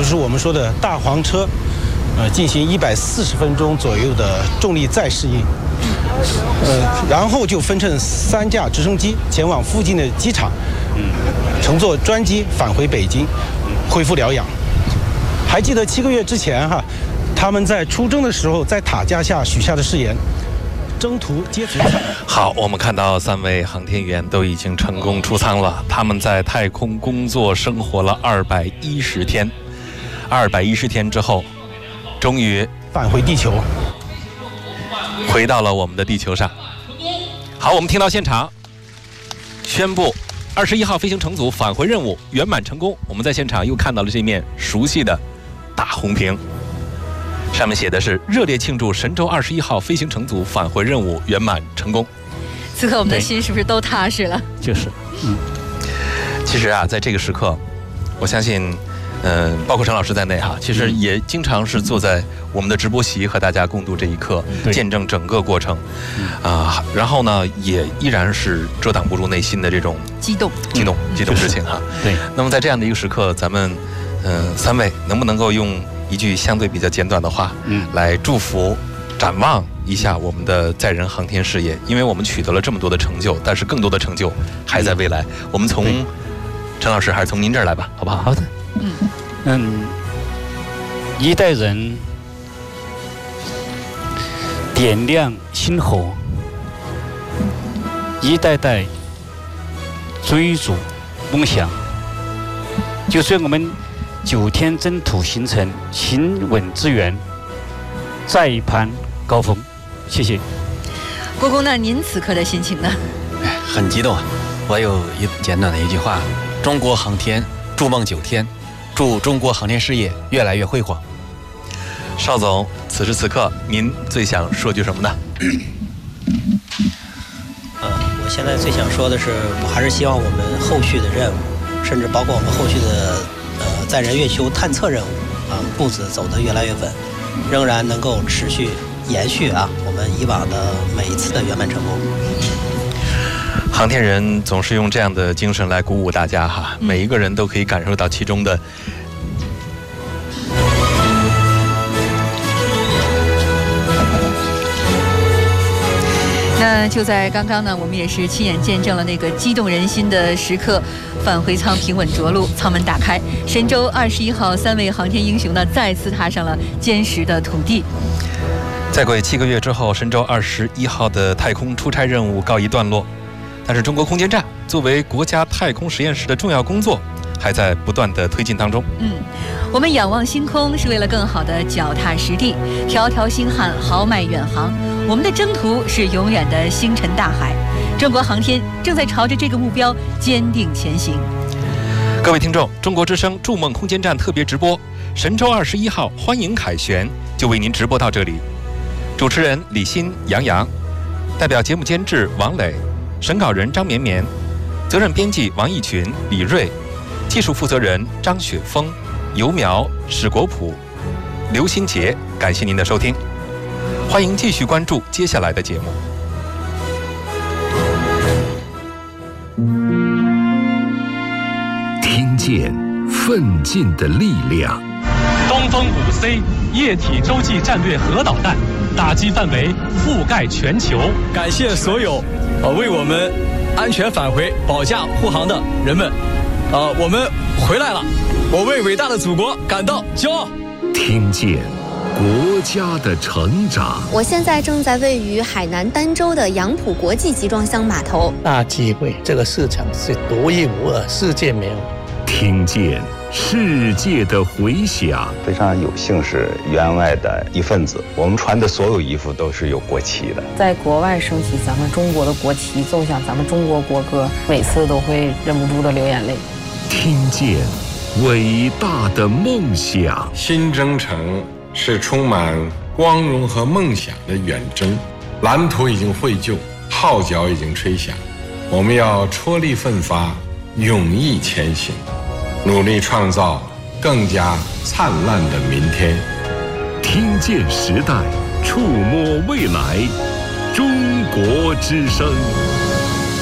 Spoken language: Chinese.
就是我们说的大黄车，进行140分钟左右的重力再适应，然后就分乘3架直升机前往附近的机场，乘坐专机返回北京，恢复疗养。还记得7个月之前他们在出征的时候在塔架下许下的誓言，征途皆足彩。 好，我们看到3位航天员都已经成功出舱了，他们在太空工作生活了210天，210天之后，终于返回地球， 回到了我们的地球上。好，我们听到现场宣布21号飞行乘组返回任务圆满成功。我们在现场又看到了这面熟悉的大红屏，上面写的是热烈庆祝神舟21号飞行乘组返回任务圆满成功。 此刻我们的心是不是都踏实了？ 就是， 其实在这个时刻，我相信，包括陈老师在内其实也经常是坐在我们的直播席和大家共度这一刻，见证整个过程，然后呢，也依然是遮挡不住内心的这种激动之情对。 那么在这样的一个时刻，咱们3位能不能够用一句相对比较简短的话，来祝福、展望一下我们的载人航天事业？因为我们取得了这么多的成就，但是更多的成就还在未来。我们从陈老师还是从您这儿来吧，好不好？ 好的。一代人点亮星火，一代代追逐梦想。就算我们9天征途行程行稳致远，再攀高峰。谢谢。 国公，那您此刻的心情呢？ 很激动啊！我有简短的一句话：中国航天筑梦9天，祝中国航天事业越来越辉煌。 邵总，此时此刻您最想说句什么呢？ 我现在最想说的是，我还是希望我们后续的任务，甚至包括我们后续的载人月球探测任务步子走得越来越稳，仍然能够持续延续我们以往的每一次的圆满成功。 航天人总是用这样的精神来鼓舞大家每一个人都可以感受到其中的。 那就在刚刚呢，我们也是亲眼见证了那个激动人心的时刻，返回舱平稳着陆，舱门打开，神舟21号3位航天英雄呢再次踏上了坚实的土地。 再过7个月之后，神舟21号的太空出差任务告一段落，但是中国空间站作为国家太空实验室的重要工作还在不断的推进当中。 我们仰望星空是为了更好的脚踏实地，条条星汉豪迈远航，我们的征途是永远的星辰大海。中国航天正在朝着这个目标坚定前行。 各位听众，中国之声筑梦空间站特别直播神舟21号欢迎凯旋就为您直播到这里。主持人李欣、杨洋，代表节目监制王磊，审稿人张绵绵，责任编辑王义群、李锐，技术负责人张雪峰、尤苗、史国普、刘新杰。感谢您的收听，欢迎继续关注接下来的节目。 听见奋进的力量。 东风5C 液体洲际战略核导弹打击范围覆盖全球。 感谢所有为我们安全返回保驾护航的人们，我们回来了，我为伟大的祖国感到骄傲。 听见国家的成长。 我现在正在位于海南儋州的杨浦国际集装箱码头。 大机会，这个市场是独一无二，世界没有。 听见世界的回响。 非常有幸是员外的一份子，我们穿的所有衣服都是有国旗的。 在国外升起咱们中国的国旗，奏响咱们中国国歌，每次都会忍不住的流眼泪。 听见伟大的梦想。 新征程是充满光荣和梦想的远征，蓝图已经绘就，号角已经吹响，我们要踔厉奋发，勇毅前行，努力创造更加灿烂的明天。 听见时代，触摸未来，中国之声。